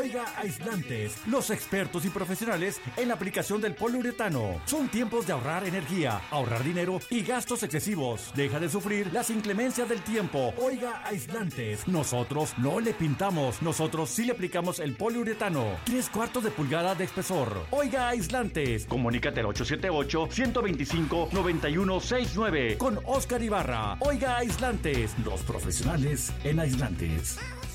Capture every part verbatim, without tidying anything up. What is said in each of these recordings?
Oiga Aislantes, los expertos y profesionales en la aplicación del poliuretano. Son tiempos de ahorrar energía, ahorrar dinero y gastos excesivos. Deja de sufrir las inclemencias del tiempo. Oiga Aislantes, nosotros no le pintamos, nosotros sí le aplicamos el poliuretano. Tres cuartos de pulgada de espesor. Oiga Aislantes, comunícate al ocho siete ocho, uno dos cinco, nueve uno seis nueve con Oscar Ibarra. Oiga Aislantes, los profesionales en aislantes.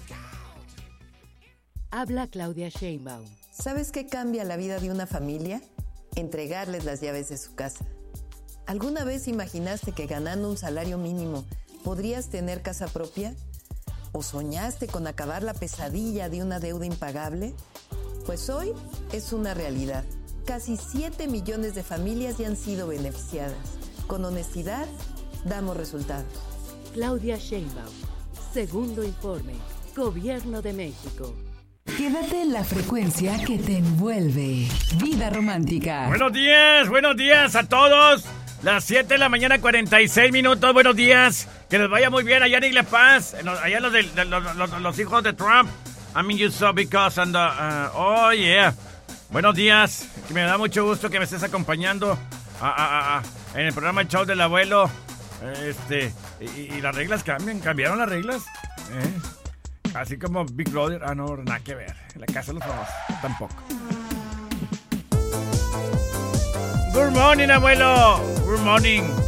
Habla Claudia Sheinbaum. ¿Sabes qué cambia la vida de una familia? Entregarles las llaves de su casa. ¿Alguna vez imaginaste que ganando un salario mínimo podrías tener casa propia? ¿O soñaste con acabar la pesadilla de una deuda impagable? Pues hoy es una realidad. Casi siete millones de familias ya han sido beneficiadas. Con honestidad, damos resultados. Claudia Sheinbaum. Segundo informe. Gobierno de México. Quédate en la frecuencia que te envuelve. Vida romántica. Buenos días, buenos días a todos. Las siete de la mañana, cuarenta y seis minutos. Buenos días. Que les vaya muy bien allá en Isla Paz. Allá los, de, los, los, los hijos de Trump. I mean you so because and the, uh, oh yeah. Buenos días. Que me da mucho gusto que me estés acompañando a, a, a, en el programa El Show del Abuelo. Este y, y las reglas cambian. ¿Cambiaron las reglas? ¿Eh? Así como Big Brother. Ah, no, nada que ver. La casa de los famosos. Tampoco. Good morning, abuelo. Good morning.